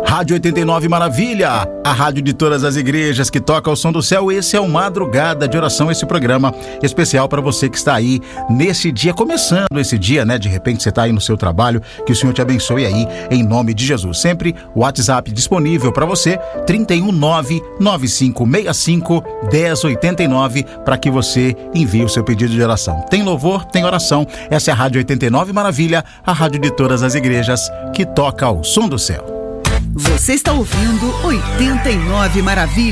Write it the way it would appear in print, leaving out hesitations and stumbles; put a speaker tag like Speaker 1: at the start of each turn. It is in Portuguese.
Speaker 1: Rádio 89 Maravilha, a rádio de todas as igrejas que toca o som do céu. Esse é o Madrugada de Oração, esse programa especial para você que está aí nesse dia, começando esse dia, né? De repente você está aí no seu trabalho, que o Senhor te abençoe aí, em nome de Jesus. Sempre o WhatsApp disponível para você, 319-9565-1089, para que você envie o seu pedido de oração. Tem louvor, tem oração. Essa é a Rádio 89 Maravilha, a rádio de todas as igrejas que toca o som do céu.
Speaker 2: Você está ouvindo 89 Maravilha.